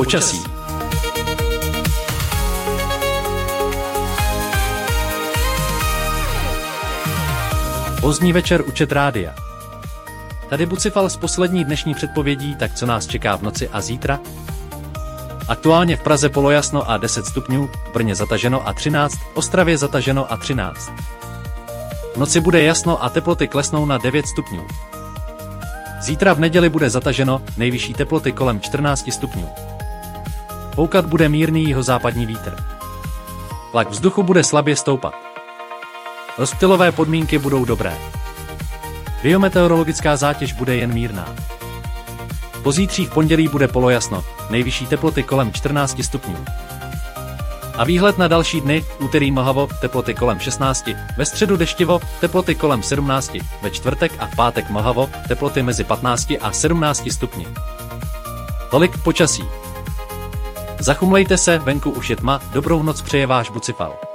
Počasí. Pozdní večer u ČT rádia. Tady Bucifal s poslední dnešní předpovědí, tak co nás čeká v noci a zítra? Aktuálně v Praze polojasno a 10 stupňů, v Brně zataženo a 13, v Ostravě zataženo a 13. V noci bude jasno a teploty klesnou na 9 stupňů. Zítra v neděli bude zataženo, nejvyšší teploty kolem 14 stupňů. Foukat bude mírný jihozápadní vítr. Tlak vzduchu bude slabě stoupat. Rozptylové podmínky budou dobré. Biometeorologická zátěž bude jen mírná. Pozítří v pondělí bude polojasno, nejvyšší teploty kolem 14 stupňů. A výhled na další dny: úterý mlhavo, teploty kolem 16, ve středu deštivo, teploty kolem 17, ve čtvrtek a v pátek mlhavo, teploty mezi 15 a 17 stupni. Tolik počasí. Zachumlejte se, venku už je tma, dobrou noc přeje váš Bucifal.